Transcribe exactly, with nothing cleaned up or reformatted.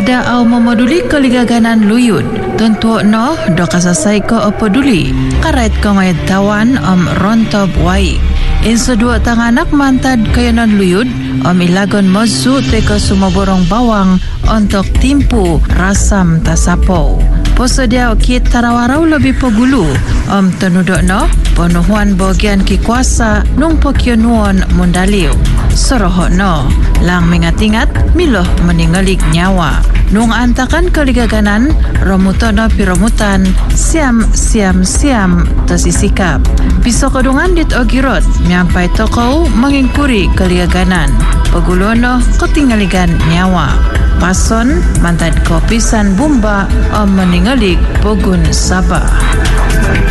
ada au memaduli keligaganan luyut. Tentu no do kasasai ko peduli. Karait ko ngayat tawan om rontob wai. Insa dua tanganak mantad kayanan luyut om ilagon mozu teka sumaborong bawang untuk timpu rasam tasapo. Posedia kit tarawarau lebih pegulu om tenudok no penuhuan bagian ki kuasa nung pokyonuan mundaliu. Sorohok no lang mengat-ingat miloh meningalik nyawa. Nung antakan keligaganan romutono piromutan siam siam siam tesisikap. Piso kedungan dit ogirot nyampai toko mengingkuri keligaganan. Pegulono ketinggaligan nyawa. Pason mantad kopisan bumba om meningalik pogun sabah.